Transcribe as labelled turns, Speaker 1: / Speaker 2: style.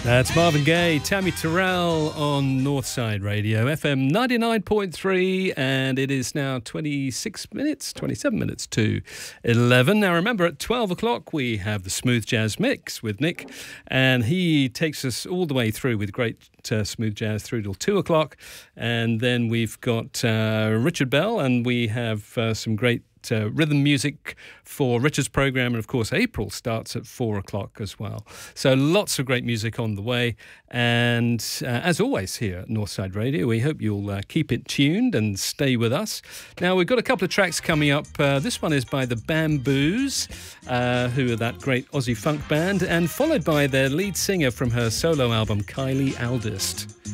Speaker 1: That's Marvin Gaye, Tammy Terrell on Northside Radio, FM 99.3, and it is now 27 minutes to 11. Now remember, at 12 o'clock we have the Smooth Jazz Mix with Nick, and he takes us all the way through with great smooth jazz through till 2 o'clock, and then we've got Richard Bell, and we have some great rhythm music for Richard's program, and of course April starts at 4 o'clock as well. So lots of great music on the way, and as always here at Northside Radio, we hope you'll keep it tuned and stay with us. Now we've got a couple of tracks coming up. This one is by the Bamboos, who are that great Aussie funk band, and followed by their lead singer from her solo album, Kylie Aldist.